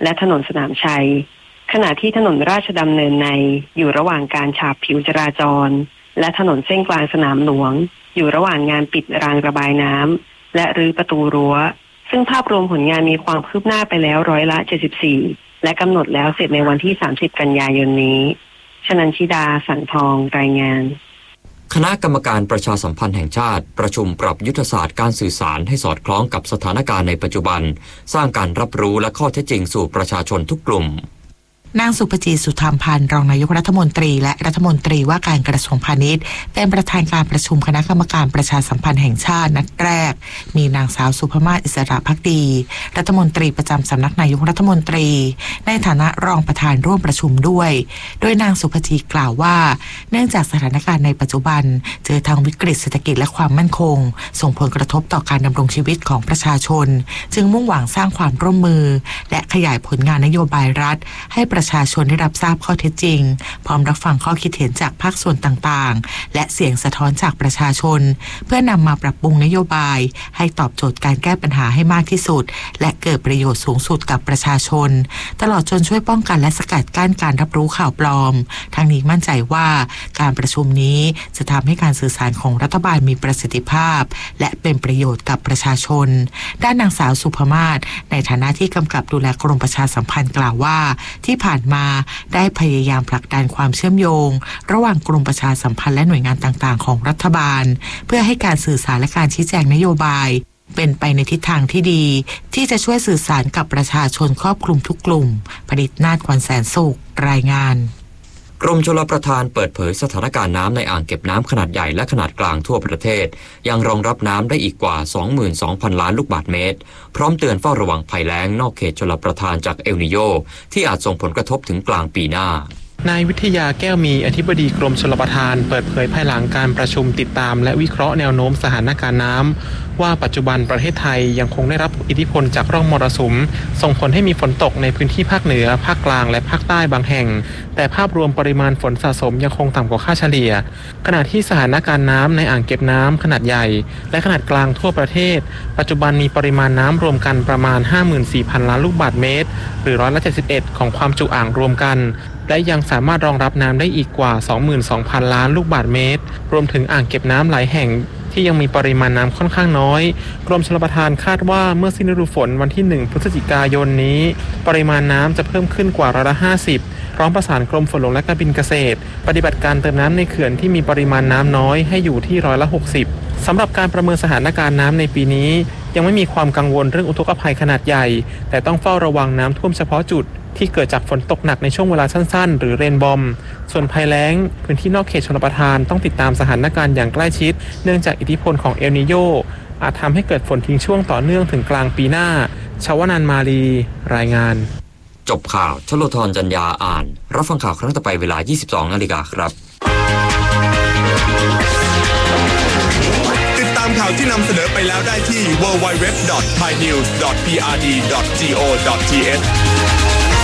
และถนนสนามชัยขณะที่ถนนราชดำเนินในอยู่ระหว่างการฉาบผิวจราจรและถนนเส้นกลางสนามหลวงอยู่ระหว่างงานปิดรางระบายน้ำและรื้อประตูรั้วซึ่งภาพรวมผลงานมีความคืบหน้าไปแล้ว74%และกำหนดแล้วเสร็จในวันที่30กันยายนนี้ชนันชิดาสังทองรายงานคณะกรรมการประชาสัมพันธ์แห่งชาติประชุมปรับยุทธศาสตร์การสื่อสารให้สอดคล้องกับสถานการณ์ในปัจจุบันสร้างการรับรู้และข้อเท็จจริงสู่ประชาชนทุกกลุ่มนางสุภจีสุธรรมพันธ์รองนายกรัฐมนตรีและรัฐมนตรีว่าการกระทรวงพาณิชย์เป็นประธานการประชุมคณะกรรมการประชาสัมพันธ์แห่งชาตินัดแรกมีนางสาวสุภมาศอิสระภักดีรัฐมนตรีประจำสำนักนายกรัฐมนตรีในฐานะรองประธานร่วมประชุมด้วยโดยนางสุภจีกล่าวว่าเนื่องจากสถานการณ์ในปัจจุบันเจอทั้งวิกฤตเศรษฐกิจและความมั่นคงส่งผลกระทบต่อการดำรงชีวิตของประชาชนจึงมุ่งหวังสร้างความร่วมมือและขยายผลงานนโยบายรัฐให้ประชาชนได้รับทราบข้อเท็จจริงพร้อมรับฟังข้อคิดเห็นจากภาคส่วนต่างๆและเสียงสะท้อนจากประชาชนเพื่อนำมาปรับปรุงนโยบายให้ตอบโจทย์การแก้ปัญหาให้มากที่สุดและเกิดประโยชน์สูงสุดกับประชาชนตลอดจนช่วยป้องกันและสกัดกั้นการรับรู้ข่าวปลอมทั้งนี้มั่นใจว่าการประชุมนี้จะทำให้การสื่อสารของรัฐบาลมีประสิทธิภาพและเป็นประโยชน์กับประชาชนด้านนางสาวสุภมาศในฐานะที่กำกับดูแลกรมประชาสัมพันธ์กล่าวว่าที่ผ่านมาได้พยายามผลักดันความเชื่อมโยงระหว่างกรมประชาสัมพันธ์และหน่วยงานต่างๆของรัฐบาลเพื่อให้การสื่อสารและการชี้แจงนโยบายเป็นไปในทิศทางที่ดีที่จะช่วยสื่อสารกับประชาชนครอบคลุมทุกกลุ่มผลิตนาฏขวัญแสนสุขรายงานกรมชลประทานเปิดเผยสถานการณ์น้ำในอ่างเก็บน้ำขนาดใหญ่และขนาดกลางทั่วประเทศยังรองรับน้ำได้อีกกว่า 22,000 ล้านลูกบาศก์เมตรพร้อมเตือนเฝ้าระวังภัยแล้งนอกเขตชลประทานจากเอลนีโญที่อาจส่งผลกระทบถึงกลางปีหน้านายวิทยาแก้วมีอธิบดีกรมชลประทานเปิดเผยภายหลังการประชุมติดตามและวิเคราะห์แนวโน้มสถานการณ์น้ำว่าปัจจุบันประเทศไทยยังคงได้รับอิทธิพลจากร่องมรสุมส่งผลให้มีฝนตกในพื้นที่ภาคเหนือภาคกลางและภาคใต้บางแห่งแต่ภาพรวมปริมาณฝนสะสมยังคงต่ำกว่าค่าเฉลี่ยขณะที่สถานการณ์น้ำในอ่างเก็บน้ำขนาดใหญ่และขนาดกลางทั่วประเทศปัจจุบันมีปริมาณน้ำรวมกันประมาณ 54,000 ล้านลูกบาศก์เมตรหรือ71%ของความจุอ่างรวมกันและยังสามารถรองรับน้ำได้อีกกว่า 22,000 ล้านลูกบาศก์เมตรรวมถึงอ่างเก็บน้ำหลายแห่งที่ยังมีปริมาณน้ำค่อนข้างน้อยกรมชลประทานคาดว่าเมื่อสิ้นฤดูฝนวันที่1พฤศจิกายนนี้ปริมาณน้ำจะเพิ่มขึ้นกว่า50%พร้อมประสานกรมฝนหลวงและการบินเกษตรปฏิบัติการเติมน้ำในเขื่อนที่มีปริมาณน้ำน้อยให้อยู่ที่60%สำหรับการประเมินสถานการณ์น้ำในปีนี้ยังไม่มีความกังวลเรื่องอุทกภัยขนาดใหญ่แต่ต้องเฝ้าระวังน้ำท่วมเฉพาะจุดที่เกิดจากฝนตกหนักในช่วงเวลาสั้นๆหรือเรนบอมส่วนภัยแล้งพื้นที่นอกเขตชลประทานต้องติดตามสถานการณ์อย่างใกล้ชิดเนื่องจากอิทธิพลของเอลนีโญอาจทำให้เกิดฝนทิ้งช่วงต่อเนื่องถึงกลางปีหน้าชวนันท์มาลีรายงานจบข่าวชโลธรจัญญาอ่านรับฟังข่าวครั้งต่อไปเวลา 22:00 นครับติดตามข่าวที่นำเสนอไปแล้วได้ที่ www.thainews.prd.go.th